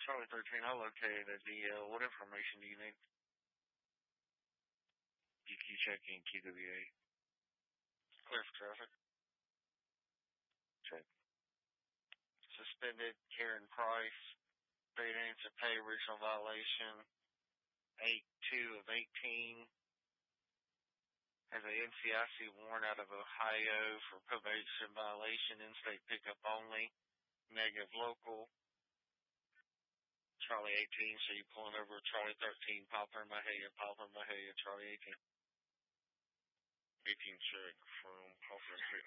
Charlie 13, I located a DL. What information do you need? UQ checking QWA. Clear for traffic. Check. Suspended Karen Price. Failure to answer pay, original violation. 8-2 of 18. Has a NCIC warrant out of Ohio for probation violation. In-state pickup only. Negative local. Charlie 18, so you pulling over Charlie 13, Poplar Mahalia, Charlie 18. 18 check from Poplar